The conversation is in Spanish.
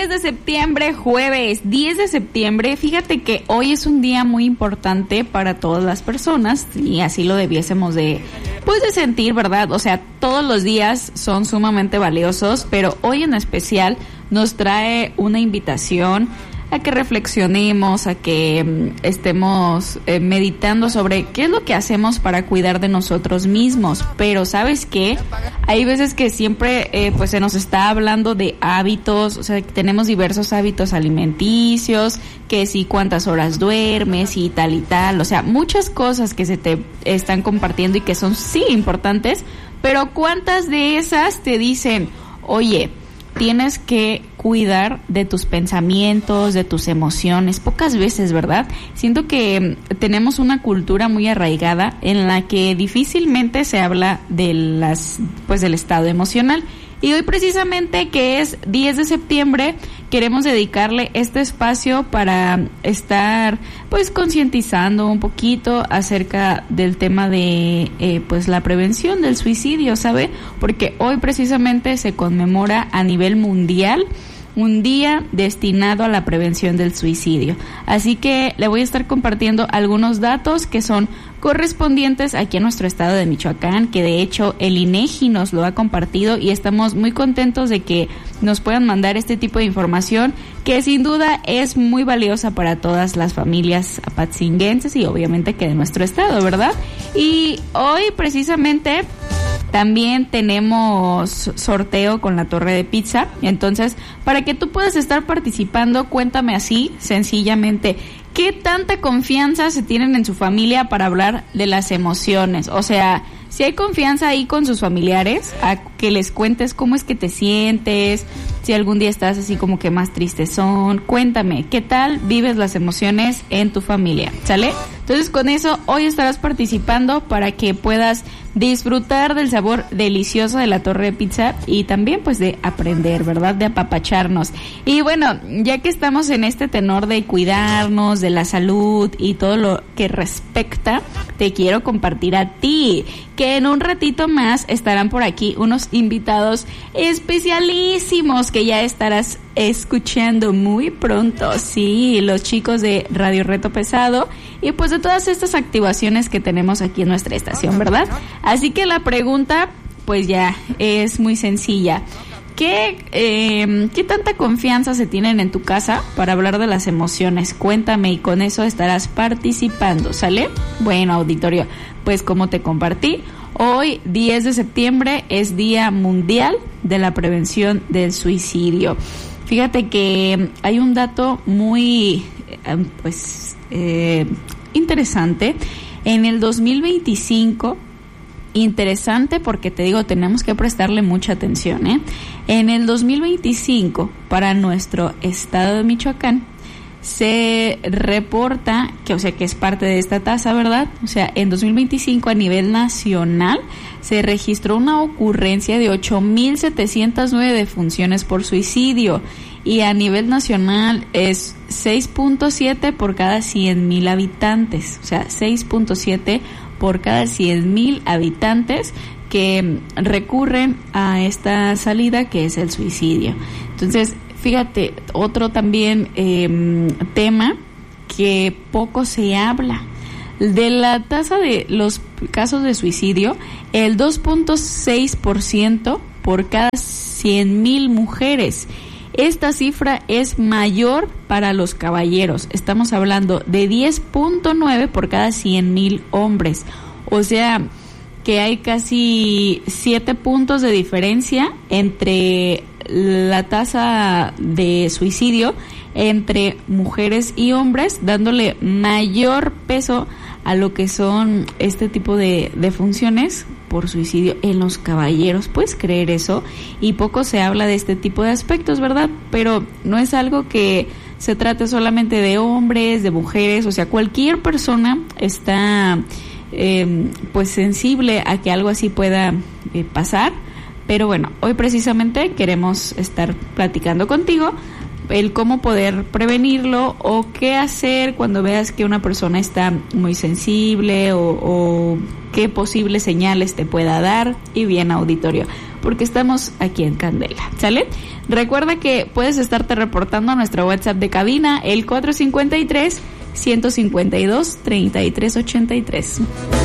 10 de septiembre, jueves 10 de septiembre. Fíjate que hoy es un día muy importante para todas las personas y así lo debiésemos de sentir, ¿verdad? O sea, todos los días son sumamente valiosos, pero hoy en especial nos trae una invitación a que reflexionemos, a que estemos meditando sobre qué es lo que hacemos para cuidar de nosotros mismos. Pero ¿sabes qué? Hay veces que siempre pues se nos está hablando de hábitos, o sea, que tenemos diversos hábitos alimenticios, que si cuántas horas duermes y tal, o sea, muchas cosas que se te están compartiendo y que son sí importantes, pero ¿cuántas de esas te dicen, oye, tienes que cuidar de tus pensamientos, de tus emociones? Pocas veces, ¿verdad? Siento que tenemos una cultura muy arraigada en la que difícilmente se habla de del estado emocional. Y hoy precisamente, que es 10 de septiembre, queremos dedicarle este espacio para estar concientizando un poquito acerca del tema de la prevención del suicidio, ¿sabe? Porque hoy precisamente se conmemora a nivel mundial un día destinado a la prevención del suicidio. Así que le voy a estar compartiendo algunos datos que son correspondientes aquí a nuestro estado de Michoacán, que de hecho el INEGI nos lo ha compartido y estamos muy contentos de que nos puedan mandar este tipo de información que sin duda es muy valiosa para todas las familias apatzinguenses y obviamente que de nuestro estado, ¿verdad? Y hoy precisamente también tenemos sorteo con la torre de pizza. Entonces, para que tú puedas estar participando, cuéntame así, sencillamente, ¿qué tanta confianza se tienen en su familia para hablar de las emociones? O sea, si hay confianza ahí con sus familiares, a que les cuentes cómo es que te sientes, si algún día estás así como que más tristezón, cuéntame, ¿qué tal vives las emociones en tu familia? ¿Sale? Entonces con eso hoy estarás participando para que puedas disfrutar del sabor delicioso de la torre de pizza y también de aprender, ¿verdad? De apapacharnos. Y bueno, ya que estamos en este tenor de cuidarnos, de la salud y todo lo que respecta, te quiero compartir a ti que en un ratito más estarán por aquí unos invitados especialísimos que ya estarás escuchando muy pronto. Sí, los chicos de Radio Reto Pesado y de todas estas activaciones que tenemos aquí en nuestra estación, ¿verdad? Así que la pregunta ya es muy sencilla. ¿Qué tanta confianza se tienen en tu casa para hablar de las emociones? Cuéntame y con eso estarás participando, ¿sale? Bueno, auditorio, como te compartí, hoy 10 de septiembre es Día Mundial de la Prevención del Suicidio. Fíjate que hay un dato muy interesante. En el 2025, interesante porque te digo, tenemos que prestarle mucha atención, ¿eh? En el 2025, para nuestro estado de Michoacán, se reporta que es parte de esta tasa, ¿verdad? O sea, en 2025 a nivel nacional se registró una ocurrencia de 8,709 defunciones por suicidio y a nivel nacional es 6.7 por cada 100,000 habitantes, o sea, 6.7 por cada 100,000 habitantes que recurren a esta salida que es el suicidio. Entonces, fíjate, otro también tema que poco se habla. De la tasa de los casos de suicidio, el 2.6% por cada 100,000 mujeres. Esta cifra es mayor para los caballeros. Estamos hablando de 10.9 por cada 100,000 hombres. O sea, que hay casi 7 puntos de diferencia entre la tasa de suicidio entre mujeres y hombres, dándole mayor peso a lo que son este tipo de funciones por suicidio en los caballeros. ¿Puedes creer eso? Y poco se habla de este tipo de aspectos, ¿verdad? Pero no es algo que se trate solamente de hombres, de mujeres, o sea, cualquier persona está sensible a que algo así pueda pasar. Pero bueno, hoy precisamente queremos estar platicando contigo el cómo poder prevenirlo o qué hacer cuando veas que una persona está muy sensible o qué posibles señales te pueda dar. Y bien, auditorio, porque estamos aquí en Candela, ¿sale? Recuerda que puedes estarte reportando a nuestro WhatsApp de cabina, el 453-152-3383.